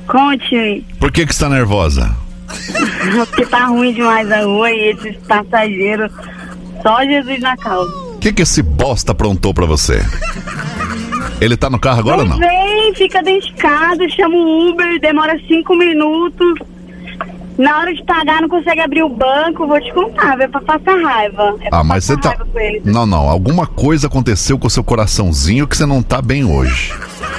Conte. Por que você tá nervosa? Porque tá ruim demais a rua e esses passageiros, só Jesus na causa. O que esse bosta aprontou pra você? Ele tá no carro agora ou não? Vem, fica dentro de casa, chama o Uber, demora 5 minutos. Na hora de pagar não consegue abrir o banco, vou te contar, é pra passar raiva. Mas você tá... Não, alguma coisa aconteceu com o seu coraçãozinho que você não tá bem hoje.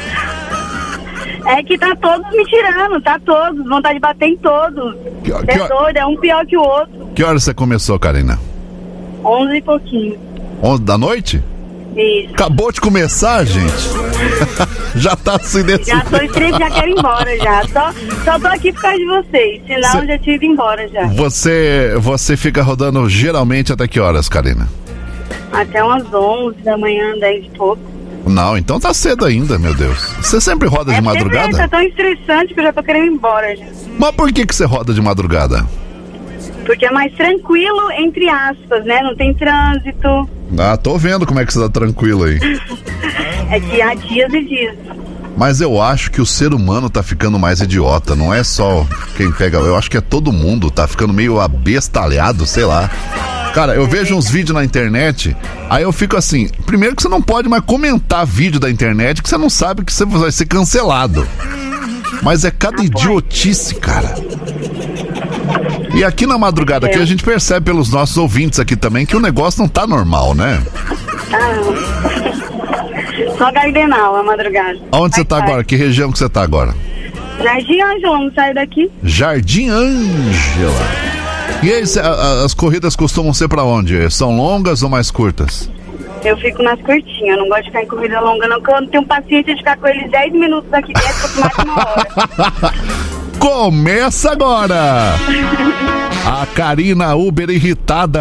É que tá todos me tirando, tá todos, vontade de bater em todos. É doido, é um pior que o outro. Que hora você começou, Karina? 11 e pouquinho. 11 da noite? Isso. Acabou de começar, gente. Já tá assim desse... Já tô estressada, já quero ir embora já. Só tô aqui por causa de vocês, senão eu já tinha ido embora já. Você fica rodando geralmente até que horas, Karina? Até umas 11 da manhã, 10 e pouco. Não, então tá cedo ainda, meu Deus. Você sempre roda de madrugada? Tá tão estressante que eu já tô querendo ir embora já. Mas por que você roda de madrugada? Porque é mais tranquilo, entre aspas, né? Não tem trânsito. Tô vendo como é que você tá tranquilo aí. É que há dias e dias. Mas eu acho que o ser humano tá ficando mais idiota, não é só quem pega... Eu acho que é todo mundo, tá ficando meio abestalhado, sei lá. Cara, eu vejo uns vídeos na internet, aí eu fico assim, primeiro que você não pode mais comentar vídeo da internet, que você não sabe que você vai ser cancelado. Mas é cada idiotice, cara. E aqui na madrugada, aqui a gente percebe pelos nossos ouvintes aqui também que o negócio não tá normal, né? Só Gardenal, a madrugada. Onde você tá agora? Que região que você tá agora? Jardim Ângela, não sai daqui. Jardim Ângela. E aí, as corridas costumam ser pra onde? São longas ou mais curtas? Eu fico nas curtinhas, eu não gosto de ficar em corrida longa não, porque eu não tenho paciência de ficar com eles 10 minutos aqui dentro, por mais de 1 hora. Começa agora! A Karina Uber irritada.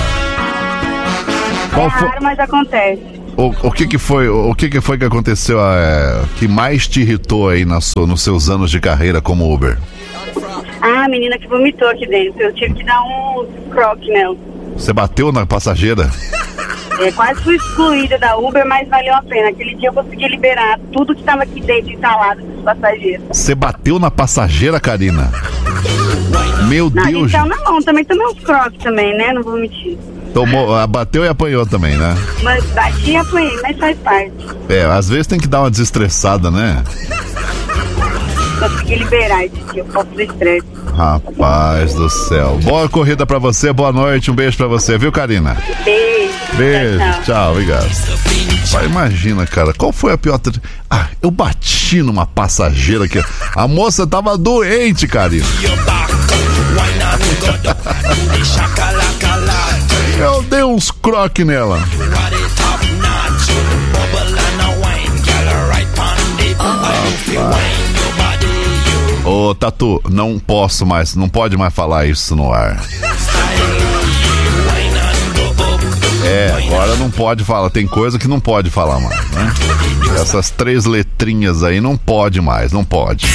É raro, mas acontece. O que foi que aconteceu que mais te irritou aí nos seus anos de carreira como Uber? A menina que vomitou aqui dentro, eu tive que dar um croque nela. Você bateu na passageira? Quase fui excluída da Uber, mas valeu a pena. Aquele dia eu consegui liberar tudo que estava aqui dentro instalado dos passageiros. Você bateu na passageira, Karina? Meu Deus. Então não, também tomei uns croques também, né? Não vou mentir. Bateu e apanhou também, né? Mas bati e apanhei, mas faz parte. Às vezes tem que dar uma desestressada, né? Consegui liberar esse dia, eu posso do estresse. Rapaz do céu. Boa corrida pra você, boa noite, um beijo pra você, viu, Karina? Beijo. Tchau, obrigado. Imagina, cara, qual foi a pior... eu bati numa passageira que... A moça tava doente, Karina. Eu dei uns croques nela. Ô, Tatu, não pode mais falar isso no ar. Agora não pode falar, tem coisa que não pode falar mais, né? Essas 3 letrinhas aí não pode mais, não pode.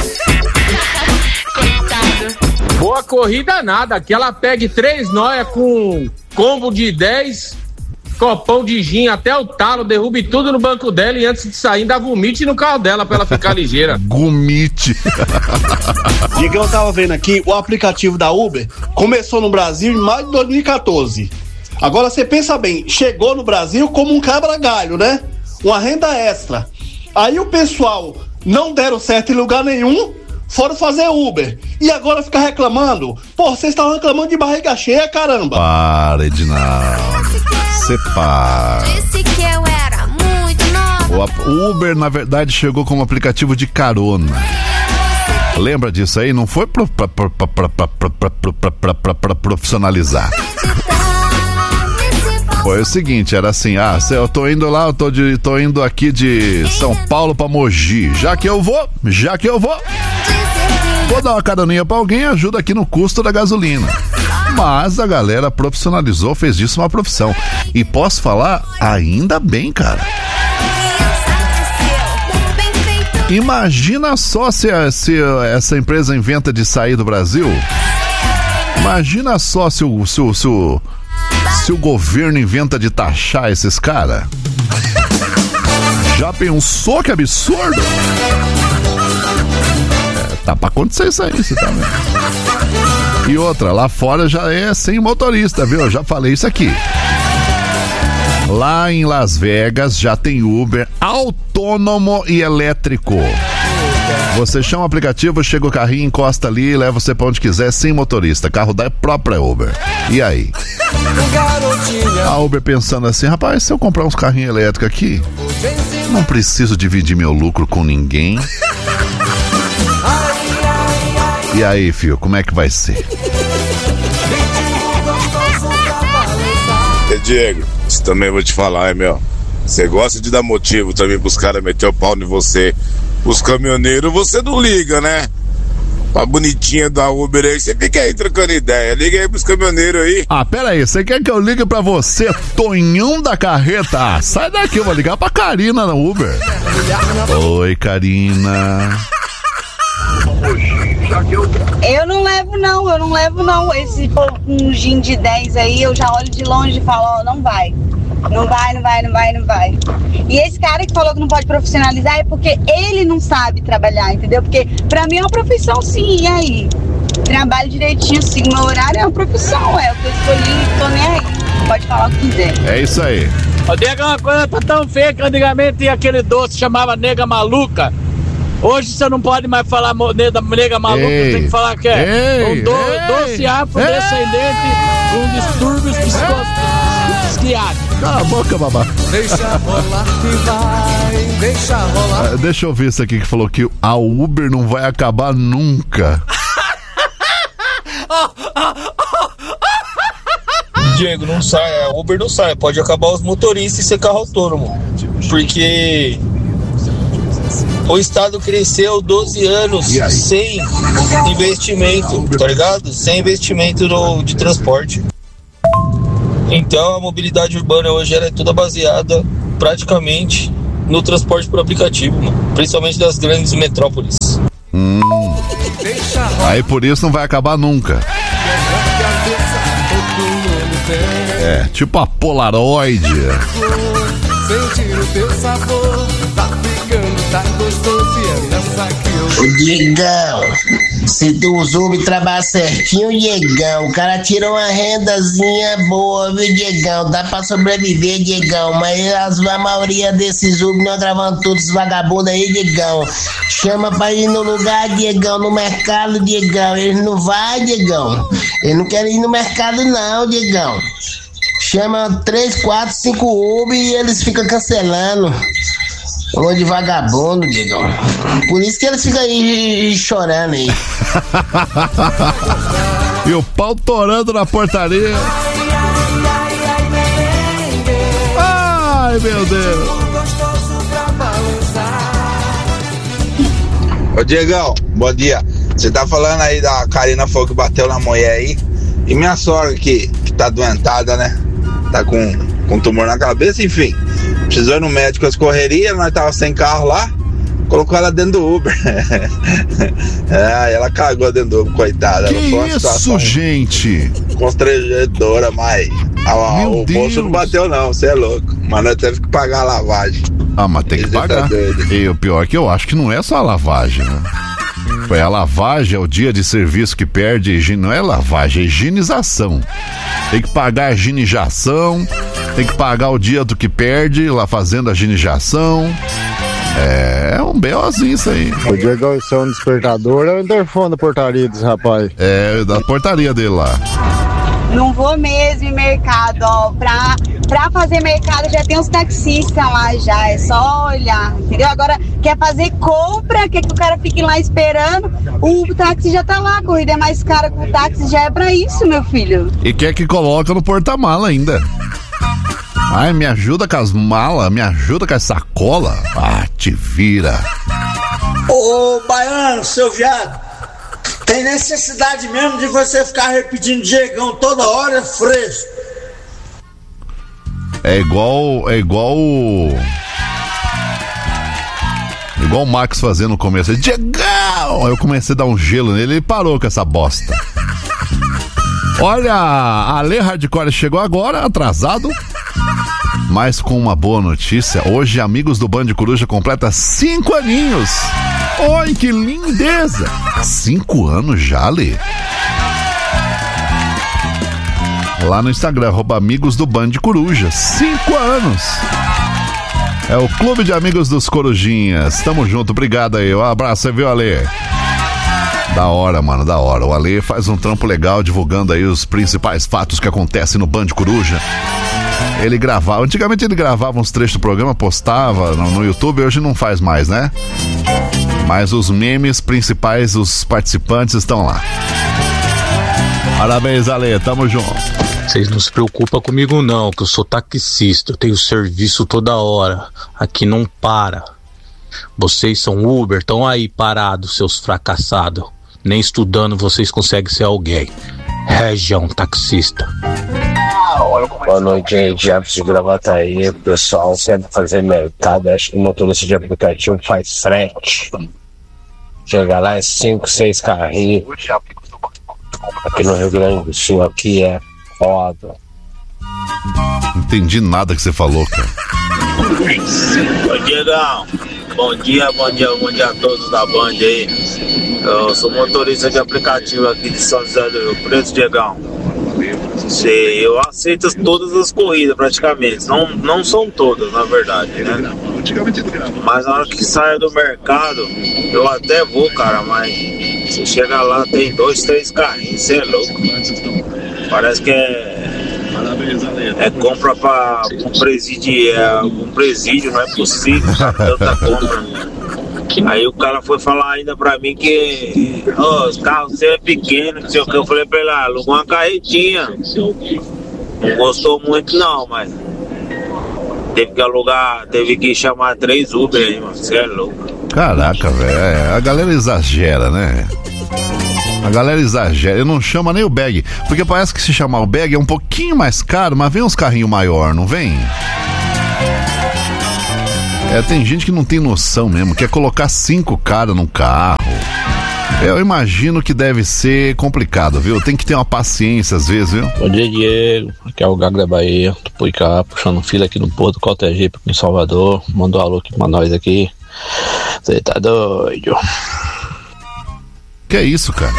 Boa corrida nada, aqui ela pegue 3 noias com combo de 10, copão de gin até o talo, derrube tudo no banco dela e antes de sair ainda vomite no carro dela pra ela ficar ligeira. Gomite. Digão, eu tava vendo aqui, o aplicativo da Uber começou no Brasil em maio de 2014. Agora você pensa bem, chegou no Brasil como um cabra-galho, né? Uma renda extra. Aí o pessoal não deram certo em lugar nenhum, foram fazer Uber. E agora fica reclamando? Pô, vocês estavam reclamando de barriga cheia, caramba. Para, Edinaldo. Você para. Disse que eu era muito nova. O Uber, na verdade, chegou como aplicativo de carona. Lembra disso aí? Não foi pra profissionalizar. Foi o seguinte, era assim, eu tô indo lá, eu tô indo aqui de São Paulo pra Mogi. Já que eu vou dar uma caroninha pra alguém, ajuda aqui no custo da gasolina. Mas a galera profissionalizou, fez disso uma profissão. E posso falar, ainda bem, cara. Imagina só se essa empresa inventa de sair do Brasil. Imagina só se o governo inventa de taxar esses caras. Já pensou que absurdo? tá pra acontecer isso aí, você tá vendo? E outra, lá fora já é sem motorista, viu? Eu já falei isso aqui. Lá em Las Vegas já tem Uber autônomo e elétrico. Você chama o aplicativo, chega o carrinho, encosta ali, leva você pra onde quiser, sem motorista. Carro da própria Uber. E aí? A Uber pensando assim, rapaz, se eu comprar uns carrinhos elétricos aqui, não preciso dividir meu lucro com ninguém. E aí, filho, como é que vai ser? Diego, isso também vou te falar, meu. Você gosta de dar motivo também pros caras meter o pau em você. Os caminhoneiros você não liga, né? A bonitinha da Uber aí, você fica aí trocando ideia. Liga aí pros caminhoneiros aí. Ah, pera aí, você quer que eu ligue pra você, Tonhão da Carreta? Ah, sai daqui, eu vou ligar pra Karina na Uber. Oi, Karina. Eu não levo não. Esse povo com gin de 10 aí, eu já olho de longe e falo, ó, não vai. Não vai. E esse cara que falou que não pode profissionalizar é porque ele não sabe trabalhar, entendeu? Porque pra mim é uma profissão sim, e aí? Trabalho direitinho sim, meu horário é uma profissão, é o que eu escolhi, tô nem aí. Pode falar o que quiser. É isso aí. Ô, Diego, uma coisa tá tão feia que antigamente tinha aquele doce que chamava nega maluca. Hoje você não pode mais falar nega maluca, você tem que falar que é um doce afrodescendente com distúrbios psiquiátricos. Cala a boca, babá. Deixa rolar que vai, deixa rolar. Deixa eu ver isso aqui que falou que a Uber não vai acabar nunca. Diego, não sai, a Uber não sai, pode acabar os motoristas e ser carro autônomo. Porque o estado cresceu 12 anos sem investimento, tá ligado? Sem investimento de transporte. Então a mobilidade urbana hoje ela é toda baseada praticamente no transporte por aplicativo, mano, principalmente das grandes metrópoles. Aí por isso não vai acabar nunca. É, tipo a Polaroid. Sentir o teu sabor, tá ficando, tá gostoso e é nessa que eu... Ô Diegão, se tu usou me trabalhar certinho, Diegão, o cara tira uma rendazinha boa, viu, Diegão? Dá pra sobreviver, Diegão, mas a maioria desses Uber não travando todos os vagabundos aí, Diegão. Chama pra ir no lugar, Diegão, no mercado, Diegão. Eles não vai, Diegão. Eles não querem ir no mercado não, Diegão. Chama 3, 4, 5 Uber e eles ficam cancelando. Falou de vagabundo, Diegão. Por isso que eles ficam aí chorando aí. E o pau torando na portaria. Ai, meu Deus. Ô Diegão, bom dia. Você tá falando aí da Karina falou que bateu na mulher aí. E minha sogra que tá doentada, né? Tá com tumor na cabeça, enfim. Precisou ir no médico as correrias, nós tava sem carro lá. Colocou ela dentro do Uber. Ela cagou dentro do Uber, coitada. Que ela foi uma situação gente? Constrangedora, mas o bolso não bateu não, você é louco. Mas nós teve que pagar a lavagem. Ah, mas tem que pagar. E o pior é que eu acho que não é só a lavagem, né? É a lavagem, é o dia de serviço que perde higiene. Não é lavagem, é higienização. Tem que pagar a higienização, tem que pagar o dia do que perde lá fazendo a higienização. É um B.O.zinho isso aí. O Diego, isso é um despertador, é o interfone da portaria desse rapaz. É, da portaria dele lá. Não vou mesmo em mercado, ó. Pra fazer mercado já tem uns taxistas lá já, é só olhar, entendeu? Agora, quer fazer compra, quer que o cara fique lá esperando, o táxi já tá lá, a corrida é mais cara que o táxi, já é pra isso, meu filho. E quer que coloca no porta-mala ainda. Ai, me ajuda com as malas, me ajuda com a sacola. Ah, te vira. Ô, baiano, seu viado, tem necessidade mesmo de você ficar repetindo Diegão toda hora, fresco. É igual o Max fazendo no começo. Diegão! Aí eu comecei a dar um gelo nele e ele parou com essa bosta. Olha, a Ale Hardcore chegou agora, atrasado, mas com uma boa notícia. Hoje, amigos do Band Coruja completa 5 aninhos. Oi, que lindeza! 5 anos já, Lê? Lá no Instagram, @amigos do Band Coruja. 5 anos. É o Clube de Amigos dos Corujinhas. Tamo junto, obrigado aí. Um abraço, você viu, Ale? Da hora, mano, da hora. O Ale faz um trampo legal divulgando aí os principais fatos que acontecem no Band Coruja. Ele gravava, antigamente ele gravava uns trechos do programa, postava no YouTube, hoje não faz mais, né? Mas os memes principais, os participantes estão lá. Parabéns, Ale, tamo junto. Vocês não se preocupam comigo não, que eu sou taxista, eu tenho serviço toda hora, aqui não para. Vocês são Uber, estão aí parados, seus fracassados. Nem estudando vocês conseguem ser alguém. Região taxista. Boa noite, gente. Jefferson de Gravataí. Pessoal, sempre fazer mercado. Acho que o motorista de aplicativo faz frete. Chega lá, é 5, 6 carrinhos. Aqui no Rio Grande do Sul, aqui é foda. Não entendi nada que você falou, cara. Ô, Diegão. Bom dia a todos da Band aí. Eu sou motorista de aplicativo aqui de São José do Rio Preto, Diegão. Eu aceito todas as corridas praticamente, não são todas na verdade, né? Mas na hora que sai do mercado, eu até vou, cara, mas você chega lá, tem 2, 3 carrinhos, você é louco. Parece que é compra pra um presídio, não é possível, tanta compra. Aí o cara foi falar ainda pra mim que os carros seu é pequeno, não sei o que. Eu falei pra ele, alugou uma carretinha. Não gostou muito não, mas teve que alugar, teve que chamar 3 Uber aí, mano. Você é louco. Caraca, velho, a galera exagera, né? A galera exagera, eu não chamo nem o bag, porque parece que se chamar o bag é um pouquinho mais caro, mas vem uns carrinhos maior, não vem? Tem gente que não tem noção mesmo, quer colocar 5 caras num carro. Eu imagino que deve ser complicado, viu? Tem que ter uma paciência às vezes, viu? Bom dia, Diego. Aqui é o Gago da Bahia. Tô por cá, puxando fila aqui no Porto Cotegipe, aqui em Salvador. Mandou um alô aqui pra nós aqui. Você tá doido? Que é isso, cara?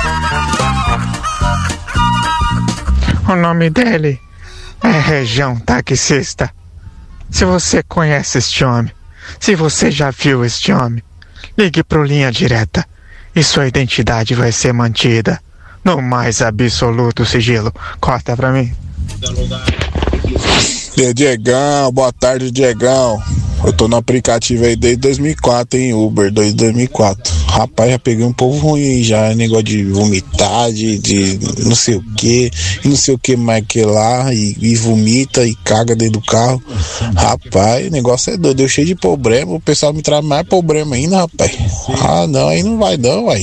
O nome dele é Região Taxista. Se você conhece este homem, se você já viu este homem, ligue pro Linha Direta e sua identidade vai ser mantida no mais absoluto sigilo. Corta pra mim. Diegão, boa tarde, Diegão. Eu tô no aplicativo aí desde 2004, hein, Uber, desde 2004. Rapaz, já peguei um povo ruim já, negócio de vomitar, de não sei o que, e não sei o que mais que lá, e vomita e caga dentro do carro. Rapaz, o negócio é doido, eu cheio de problema, o pessoal me traz mais problema ainda, rapaz. Ah, não, aí não vai não, uai.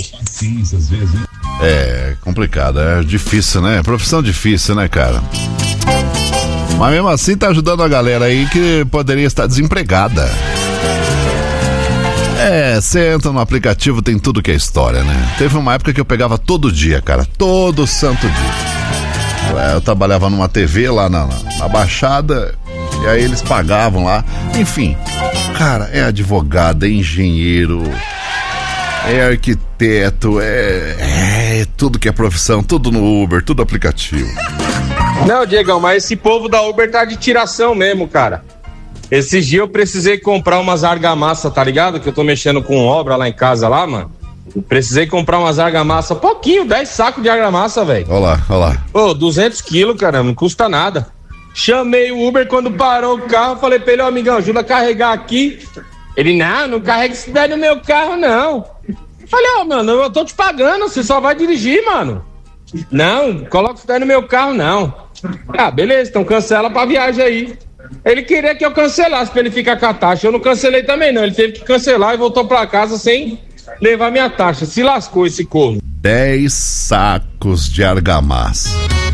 É complicado, é difícil, né? Profissão difícil, né, cara? Mas mesmo assim tá ajudando a galera aí que poderia estar desempregada. Você entra no aplicativo, tem tudo que é história, né? Teve uma época que eu pegava todo dia, cara, todo santo dia. Eu trabalhava numa TV lá na Baixada, e aí eles pagavam lá. Enfim, cara, é advogado, é engenheiro, é arquiteto, é tudo que é profissão, tudo no Uber, tudo aplicativo. Não, Diegão, mas esse povo da Uber tá de tiração mesmo, cara. Esses dias eu precisei comprar umas argamassa, tá ligado? Que eu tô mexendo com obra lá em casa, lá, mano. Precisei comprar umas argamassa, pouquinho, 10 sacos de argamassa, velho. Olha lá. Pô, 200 quilos, cara, não custa nada. Chamei o Uber, quando parou o carro, falei pra ele, ó, amigão, ajuda a carregar aqui. Ele, não carrega isso daí no meu carro, não. Eu falei, ó, mano, eu tô te pagando, você só vai dirigir, mano. Não, coloca isso daí no meu carro, não. Ah, beleza, então cancela pra viagem aí. Ele queria que eu cancelasse pra ele ficar com a taxa. Eu não cancelei também, não. Ele teve que cancelar e voltou pra casa sem levar minha taxa. Se lascou esse corno. 10 sacos de argamassa.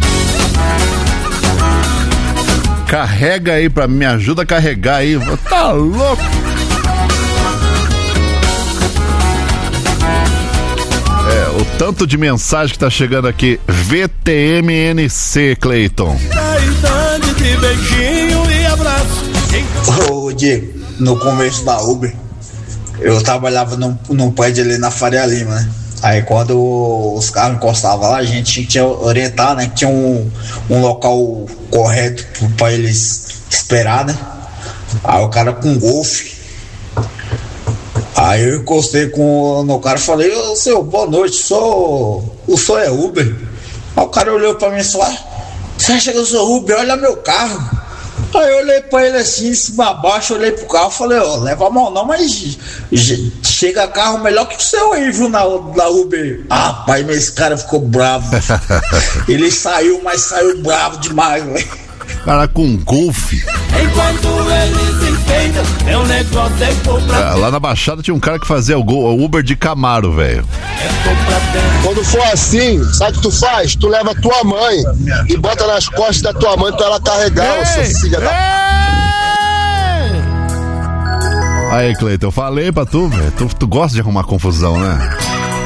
Carrega aí pra mim, me ajuda a carregar aí. Tá louco? O tanto de mensagem que tá chegando aqui. VTMNC, Cleiton. De beijinho e abraço. Ô Diego, no começo da Uber, eu trabalhava num prédio ali na Faria Lima, né? Aí quando os carros encostavam lá, a gente tinha que orientar, né? Que tinha um local correto pra eles esperar, né? Aí o cara com golfe. Aí eu encostei no cara e falei, ô senhor, boa noite, o senhor é Uber? Aí o cara olhou pra mim e falou, você acha que eu sou Uber? Olha meu carro. Aí eu olhei pra ele assim, em cima abaixo, olhei pro carro e falei, leva a mão não, mas chega carro melhor que o seu aí, viu, na Uber. Rapaz, mas esse cara ficou bravo. Ele saiu, mas saiu bravo demais, velho. Cara com golfe. Enquanto eles enfeitam, é um negócio é pôr pra Lá na Baixada tinha um cara que fazia o Uber de Camaro, velho. Quando for assim, sabe o que tu faz? Tu leva a tua mãe e bota nas costas da tua mãe pra ela carregar, ô seu filho da... Aí, Cleiton, eu falei pra tu, velho. Tu gosta de arrumar confusão, né?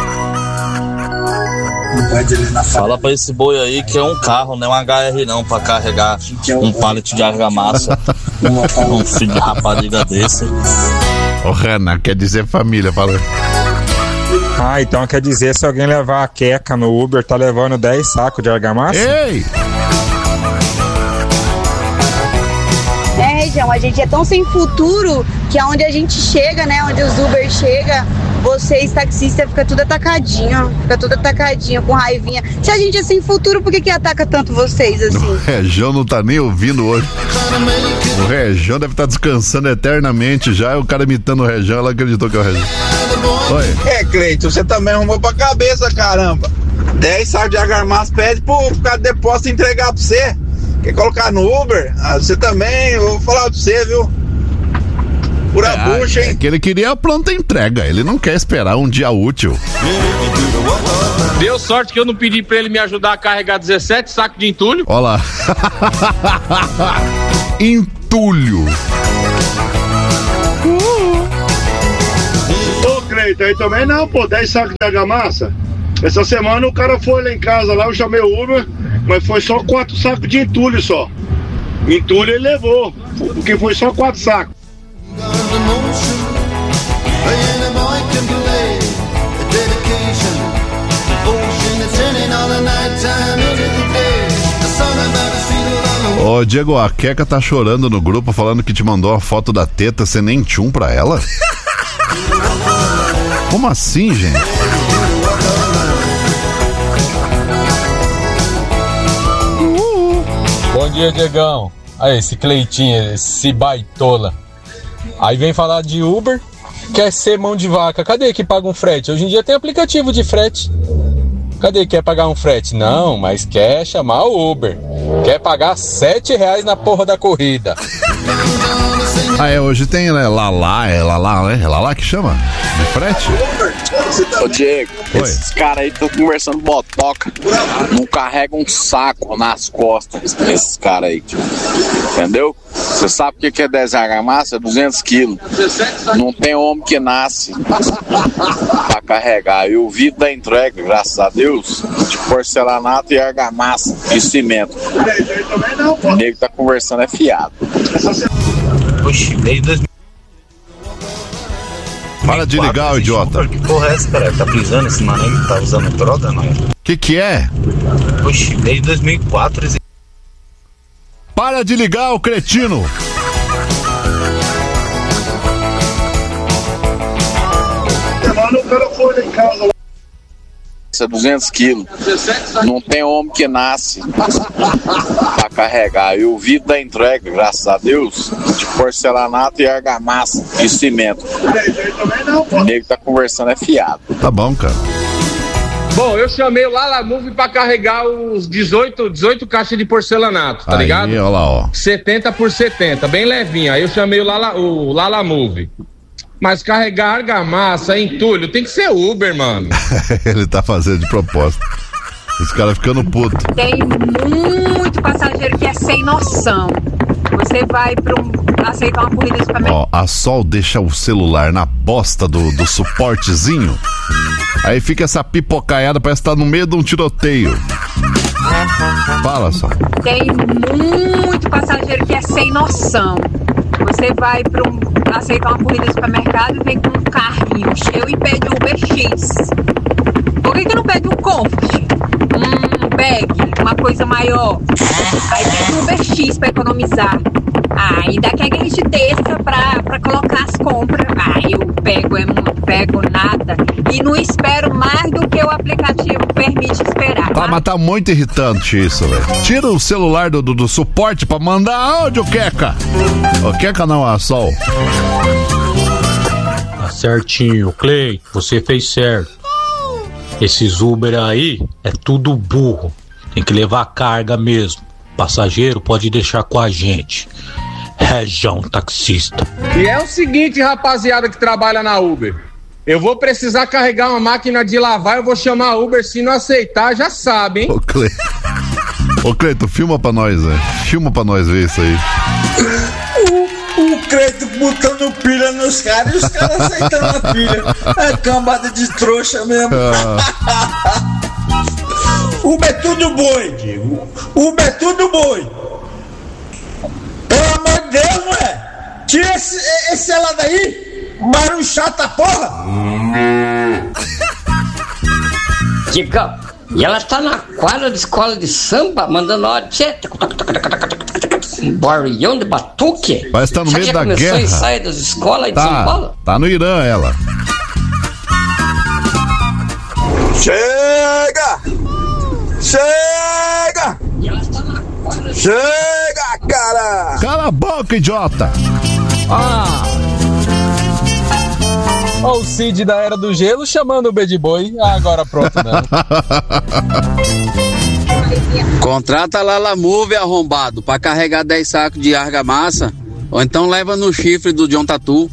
Fala pra esse boi aí que é um carro, não é um HR não, pra carregar um pallet de argamassa. Um filho de rapariga desse. Ô Renan, quer dizer família, falou. Então quer dizer, se alguém levar a queca no Uber, tá levando 10 sacos de argamassa? Ei! Região, a gente é tão sem futuro que aonde a gente chega, né, onde os Uber chega, vocês taxistas fica tudo atacadinho, com raivinha. Se a gente é sem futuro, por que ataca tanto vocês assim? O Região não tá nem ouvindo hoje. O Região deve estar descansando eternamente já, e o cara imitando o Região, ela acreditou que é o Região. Oi. Cleiton, você também arrumou pra cabeça, caramba. 10 sacos de argamassa, pede pro cara de depósito entregar pra você. Quer colocar no Uber? Você também, eu vou falar pra você, viu? Pura bucha, hein? É que ele queria a pronta entrega, ele não quer esperar um dia útil. Deu sorte que eu não pedi pra ele me ajudar a carregar 17 sacos de entulho. Olha lá. Entulho. Ô, Cleiton, aí também não, pô, 10 sacos de argamassa. Essa semana o cara foi lá em casa, lá eu chamei o Uber, mas foi só 4 sacos de entulho só. Entulho ele levou, porque foi só 4 sacos. Ô Diego, a Queca tá chorando no grupo falando que te mandou a foto da teta, você nem tchum pra ela? Como assim, gente? Bom dia, Diegão. Aí, esse Cleitinho, esse baitola. Aí vem falar de Uber, quer ser mão de vaca. Cadê que paga um frete? Hoje em dia tem aplicativo de frete. Cadê que quer pagar um frete? Não, mas quer chamar o Uber. Quer pagar R$7 na porra da corrida. Hoje tem, né, Lala que chama? De frete? Ô Diego, esses caras aí estão conversando botoca, não carregam um saco nas costas, esses caras aí, entendeu? Você sabe o que é 10 argamassa? É 200 quilos. Não tem homem que nasce pra carregar. E o vidro da entrega, graças a Deus, de porcelanato e argamassa e cimento. O nego tá conversando é fiado. Oxi, meio 2000. Para de ligar, o idiota. Que porra é essa, cara? Tá brisando esse mano aí? Tá usando droga, não é? Que é? Oxi, meio 2004. Para de ligar, o cretino. Mano, o cara foi lá em casa lá. 200 quilos. Não tem homem que nasce pra carregar. E o vidro da entrega, graças a Deus, de porcelanato e argamassa e cimento. O nego tá conversando é fiado. Tá bom, cara. Bom, eu chamei o Lala Move pra carregar os 18 caixas de porcelanato, tá ligado? Olha lá, ó. 70 por 70, bem levinho. Aí eu chamei o Lala Move. Mas carregar argamassa, entulho, tem que ser Uber, mano. Ele tá fazendo de propósito. Os caras ficando puto. Tem muito passageiro que é sem noção. Você vai aceitar uma corrida de supermercado. Ó, a Sol deixa o celular na bosta do suportezinho. Aí fica essa pipocaiada, parece que tá no meio de um tiroteio. Fala, Sol. Tem muito passageiro que é sem noção. Você vai aceitar uma corrida de supermercado e vem com um carrinho cheio e pede Uber X. coisa maior. Aí tem Uber X pra economizar. Aí daqui a que a gente desça pra colocar as compras. Aí eu não pego nada e não espero mais do que o aplicativo permite esperar. Tá, mas tá muito irritante isso, velho. Tira o celular do suporte pra mandar áudio, Queca. Ô, Queca não, a Sol. Tá certinho, Clay, você fez certo. Esses Uber aí é tudo burro. Tem que levar carga mesmo. Passageiro pode deixar com a gente. Região taxista. E é o seguinte, rapaziada que trabalha na Uber. Eu vou precisar carregar uma máquina de lavar, eu vou chamar a Uber, se não aceitar, já sabe, hein? Ô, Cleito, filma pra nós, velho. Filma pra nós ver isso aí. O Cleito botando pilha nos caras e os caras aceitando a pilha. É cambada de trouxa mesmo. Uber é tudo boi, Diego. Uber é tudo boi. Pelo amor de Deus, não é? Tira esse ela daí. Barulho chata, porra. Diego, e ela tá na quadra de escola de samba, mandando hora barulhão de batuque. Parece que tá no meio da guerra. E sai das escolas de São Paulo? Tá no Irã, ela. Chega! Chega! Chega, cara! Cala a boca, idiota! Ó o Cid da Era do Gelo chamando o Bad Boy. Agora pronto, né? Contrata lá La Move, arrombado, pra carregar 10 sacos de argamassa, ou então leva no chifre do John Tatu.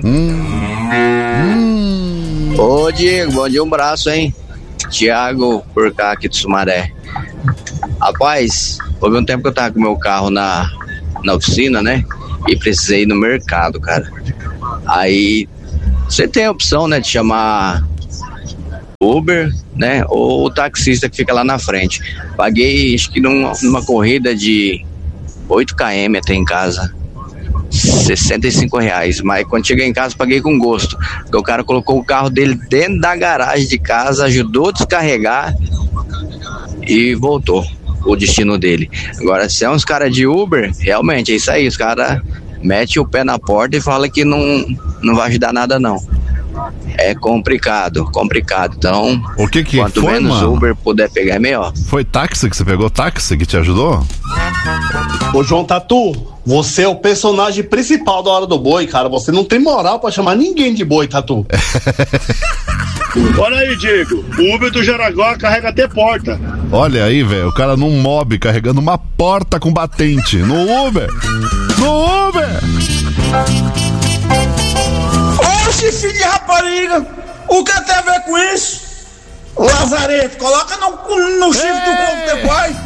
Ô Diego, bom dia, um braço, hein? Thiago, por cá aqui do Sumaré. Rapaz, houve um tempo que eu tava com meu carro na oficina, né? E precisei ir no mercado, cara. Aí você tem a opção, né, de chamar Uber, né, ou o taxista que fica lá na frente. Paguei, acho que numa corrida de 8 km até em casa, R$65, mas quando cheguei em casa paguei com gosto, porque o cara colocou o carro dele dentro da garagem de casa, ajudou a descarregar e voltou o destino dele. Agora, se é uns caras de Uber, realmente é isso aí, os caras metem o pé na porta e falam que não vai ajudar nada não. É complicado. Então, quanto foi, menos mano? Uber puder pegar é melhor. Foi táxi que você pegou? Táxi que te ajudou? Ô João Tatu, você é o personagem principal da Hora do Boi, cara. Você não tem moral pra chamar ninguém de boi, Tatu. Olha aí, Diego. O Uber do Jaraguá carrega até porta. Olha aí, velho. O cara num mob carregando uma porta com batente. No Uber! No Uber! Oxe, filho de rapariga! O que tem a ver com isso? Lazareto, coloca no chifre do corpo do teu pai.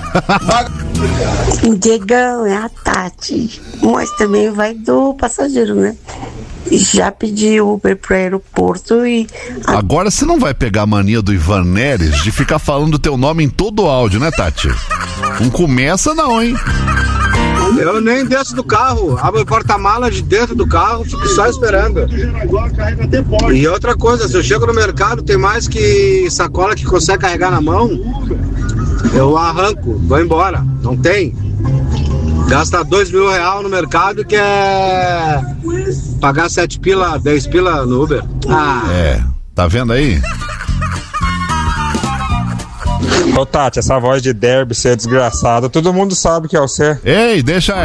Diegão, é a Tati. Mas também vai do passageiro, né? Já pedi Uber pro aeroporto e... Agora você não vai pegar a mania do Ivan Neres de ficar falando teu nome em todo o áudio, né, Tati? Não começa não, hein? Eu nem desço do carro, abro o porta-mala de dentro do carro, fico só esperando. E outra coisa, se eu chego no mercado, tem mais que sacola que consegue carregar na mão, eu arranco, vou embora, não tem. Gasta R$2.000 no mercado que é pagar 7 pila, 10 pila no Uber. Tá vendo aí? Ô Tati, essa voz de Derby ser desgraçada, todo mundo sabe que é o você. Ei, deixa